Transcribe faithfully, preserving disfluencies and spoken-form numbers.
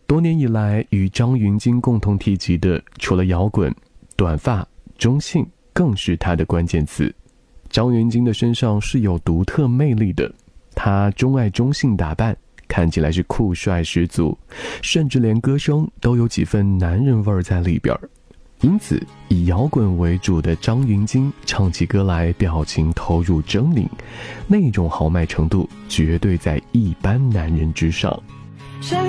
多年以来与张芸京共同提及的，除了摇滚，短发、中性更是他的关键词。张芸京的身上是有独特魅力的，他钟爱中性打扮，看起来是酷帅十足，甚至连歌声都有几分男人味儿在里边。因此以摇滚为主的张芸京唱起歌来表情投入狰狞，那种豪迈程度绝对在一般男人之上。